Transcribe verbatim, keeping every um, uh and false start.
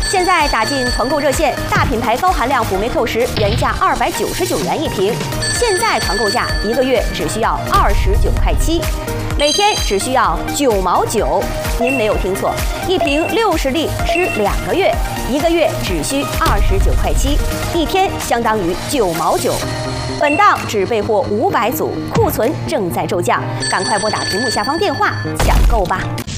现在打进团购热线，大品牌高含量辅酶 Q 十原价二百九十九元一瓶，现在团购价一个月只需要二十九块七，每天只需要九毛九。您没有听错，一瓶六十粒吃两个月，一个月只需二十九块七，一天相当于九毛九。本档只备货五百组，库存正在骤降，赶快拨打屏幕下方电话抢购吧。